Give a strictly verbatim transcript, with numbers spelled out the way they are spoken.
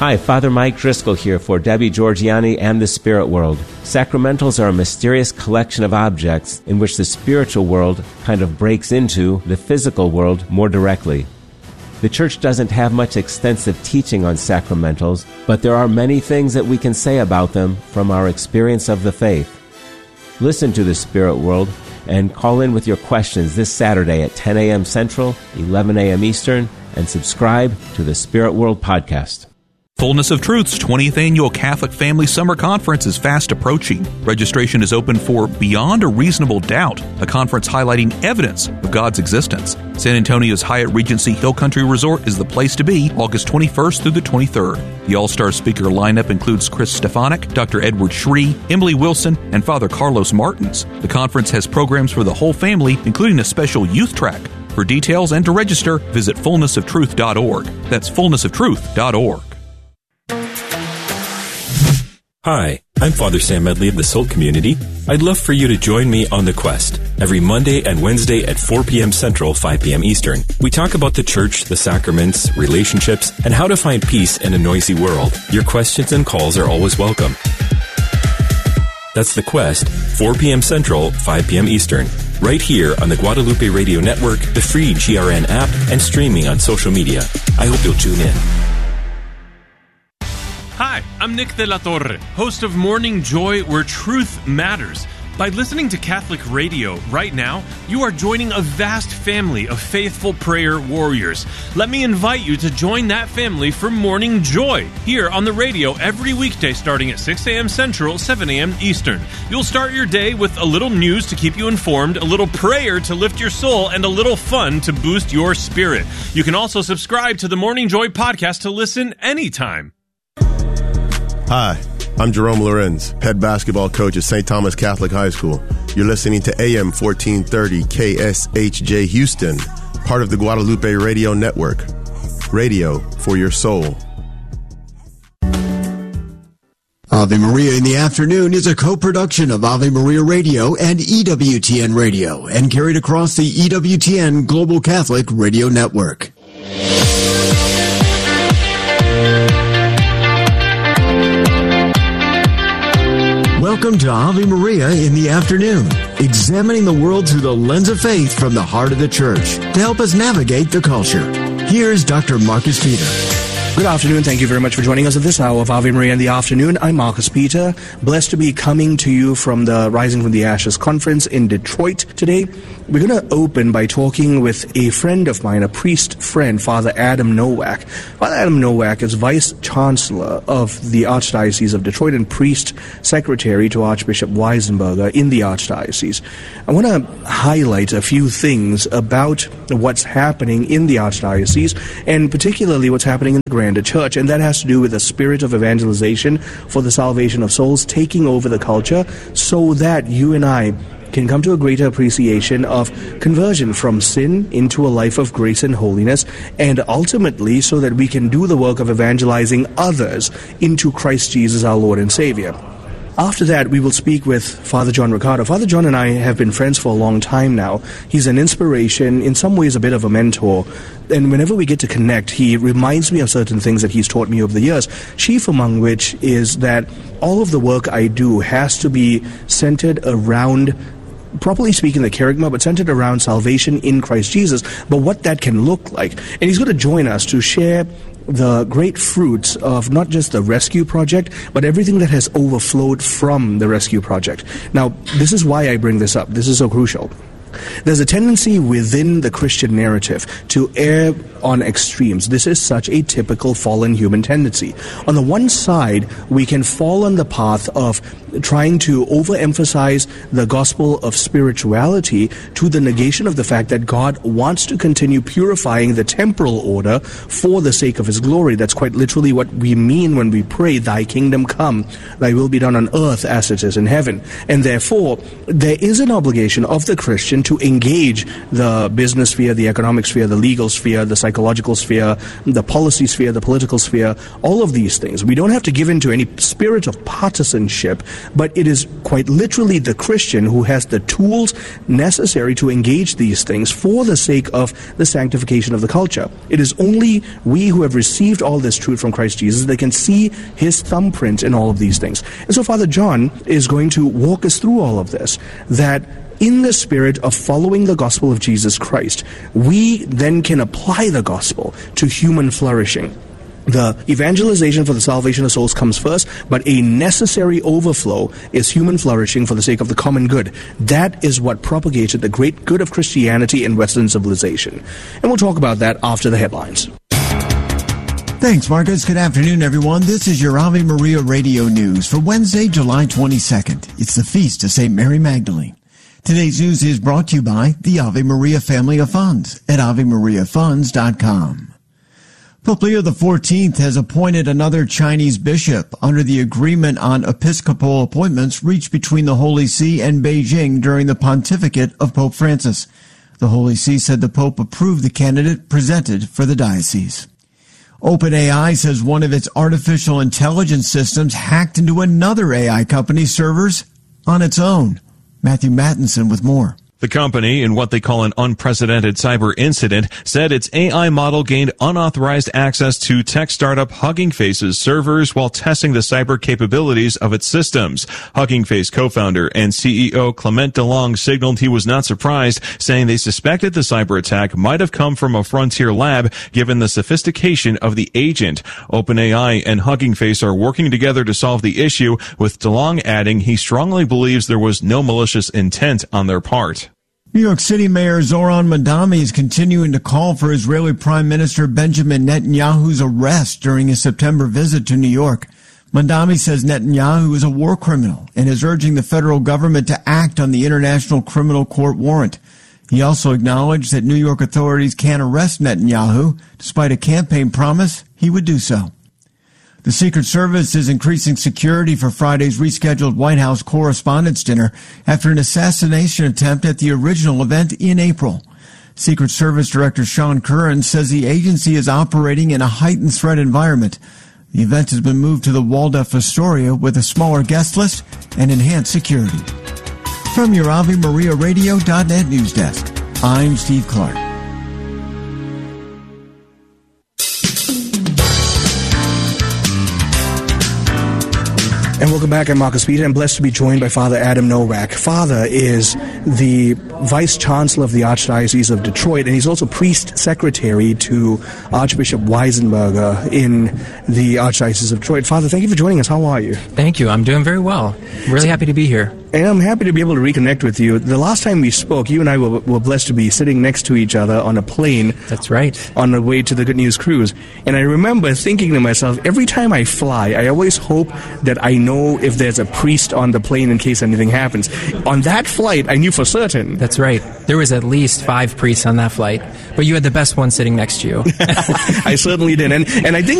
Hi, Father Mike Driscoll here for Debbie Georgiani and the Spirit World. Sacramentals are a mysterious collection of objects in which the spiritual world kind of breaks into the physical world more directly. The Church doesn't have much extensive teaching on sacramentals, but there are many things that we can say about them from our experience of the faith. Listen to the Spirit World and call in with your questions this Saturday at ten a.m. Central, eleven a.m. Eastern, and subscribe to the Spirit World Podcast. Fullness of Truth's twentieth Annual Catholic Family Summer Conference is fast approaching. Registration is open for Beyond a Reasonable Doubt, a conference highlighting evidence of God's existence. San Antonio's Hyatt Regency Hill Country Resort is the place to be August twenty-first through the twenty-third. The all-star speaker lineup includes Chris Stefanik, Doctor Edward Shree, Emily Wilson, and Father Carlos Martins. The conference has programs for the whole family, including a special youth track. For details and to register, visit fullness of truth dot org. That's fullness of truth dot org. Hi, I'm Father Sam Medley of the Salt Community. I'd love for you to join me on The Quest every Monday and Wednesday at four p.m. Central, five p.m. Eastern. We talk about the Church, the sacraments, relationships, and how to find peace in a noisy world. Your questions and calls are always welcome. That's The Quest, four p.m. Central, five p.m. Eastern. Right here on the Guadalupe Radio Network, the free G R N app, and streaming on social media. I hope you'll tune in. Hi, I'm Nick De La Torre, host of Morning Joy, where truth matters. By listening to Catholic radio right now, you are joining a vast family of faithful prayer warriors. Let me invite you to join that family for Morning Joy, here on the radio every weekday starting at six a.m. Central, seven a.m. Eastern. You'll start your day with a little news to keep you informed, a little prayer to lift your soul, and a little fun to boost your spirit. You can also subscribe to the Morning Joy podcast to listen anytime. Hi, I'm Jerome Lorenz, head basketball coach at Saint Thomas Catholic High School. You're listening to A M fourteen thirty K S H J Houston, part of the Guadalupe Radio Network. Radio for your soul. Ave Maria in the Afternoon is a co-production of Ave Maria Radio and E W T N Radio and carried across the E W T N Global Catholic Radio Network. Welcome to Ave Maria in the Afternoon, examining the world through the lens of faith from the heart of the Church to help us navigate the culture. Here's Doctor Marcus Peter. Good afternoon. Thank you very much for joining us at this hour of Ave Maria in the Afternoon. I'm Marcus Peter, blessed to be coming to you from the Rising from the Ashes conference in Detroit today. We're going to open by talking with a friend of mine, a priest friend, Father Adam Nowak. Father Adam Nowak is Vice Chancellor of the Archdiocese of Detroit and Priest Secretary to Archbishop Weisenberger in the Archdiocese. I want to highlight a few things about what's happening in the Archdiocese and particularly what's happening in the Grander Church, and that has to do with the spirit of evangelization for the salvation of souls taking over the culture so that you and I can come to a greater appreciation of conversion from sin into a life of grace and holiness, and ultimately so that we can do the work of evangelizing others into Christ Jesus our Lord and Savior. After that, we will speak with Father John Ricardo. Father John and I have been friends for a long time now. He's an inspiration, in some ways a bit of a mentor. And whenever we get to connect, he reminds me of certain things that he's taught me over the years, chief among which is that all of the work I do has to be centered around, properly speaking, the kerygma, but centered around salvation in Christ Jesus, but what that can look like. And he's going to join us to share the great fruits of not just the rescue project, but everything that has overflowed from the rescue project. Now, this is why I bring this up. This is so crucial. There's a tendency within the Christian narrative to err on extremes. This is such a typical fallen human tendency. On the one side, we can fall on the path of trying to overemphasize the gospel of spirituality to the negation of the fact that God wants to continue purifying the temporal order for the sake of His glory. That's quite literally what we mean when we pray, "Thy kingdom come, Thy will be done on earth as it is in heaven." And therefore, there is an obligation of the Christian and to engage the business sphere, the economic sphere, the legal sphere, the psychological sphere, the policy sphere, the political sphere, all of these things. We don't have to give in to any spirit of partisanship, but it is quite literally the Christian who has the tools necessary to engage these things for the sake of the sanctification of the culture. It is only we who have received all this truth from Christ Jesus that can see his thumbprint in all of these things. And so Father John is going to walk us through all of this, that in the spirit of following the gospel of Jesus Christ, we then can apply the gospel to human flourishing. The evangelization for the salvation of souls comes first, but a necessary overflow is human flourishing for the sake of the common good. That is what propagated the great good of Christianity in Western civilization. And we'll talk about that after the headlines. Thanks, Marcus. Good afternoon, everyone. This is your Ave Maria Radio News for Wednesday, July twenty-second. It's the feast of Saint Mary Magdalene. Today's news is brought to you by the Ave Maria Family of Funds at ave maria funds dot com. Pope Leo the fourteenth has appointed another Chinese bishop under the agreement on episcopal appointments reached between the Holy See and Beijing during the pontificate of Pope Francis. The Holy See said the Pope approved the candidate presented for the diocese. OpenAI says one of its artificial intelligence systems hacked into another A I company's servers on its own. Matthew Mattinson with more. The company, in what they call an unprecedented cyber incident, said its A I model gained unauthorized access to tech startup Hugging Face's servers while testing the cyber capabilities of its systems. Hugging Face co-founder and C E O Clement DeLong signaled he was not surprised, saying they suspected the cyber attack might have come from a frontier lab given the sophistication of the agent. OpenAI and Hugging Face are working together to solve the issue, with DeLong adding he strongly believes there was no malicious intent on their part. New York City Mayor Zoran Mandami is continuing to call for Israeli Prime Minister Benjamin Netanyahu's arrest during his September visit to New York. Mandami says Netanyahu is a war criminal and is urging the federal government to act on the International Criminal Court warrant. He also acknowledged that New York authorities can't arrest Netanyahu, despite a campaign promise he would do so. The Secret Service is increasing security for Friday's rescheduled White House Correspondents' Dinner after an assassination attempt at the original event in April. Secret Service Director Sean Curran says the agency is operating in a heightened threat environment. The event has been moved to the Waldorf Astoria with a smaller guest list and enhanced security. From your Ave Maria Radio dot net news desk, I'm Steve Clark. And welcome back. I'm Marcus Peter. I'm blessed to be joined by Father Adam Nowak. Father is the Vice Chancellor of the Archdiocese of Detroit, and he's also Priest Secretary to Archbishop Weisenberger in the Archdiocese of Detroit. Father, thank you for joining us. How are you? Thank you. I'm doing very well. Really happy to be here. And I'm happy to be able to reconnect with you. The last time we spoke, you and I were, were blessed to be sitting next to each other on a plane. That's right. On the way to the Good News Cruise. And I remember thinking to myself, every time I fly, I always hope that I know if there's a priest on the plane in case anything happens. On that flight, I knew for certain. That's right. There was at least five priests on that flight. But you had the best one sitting next to you. I certainly did. And, and I think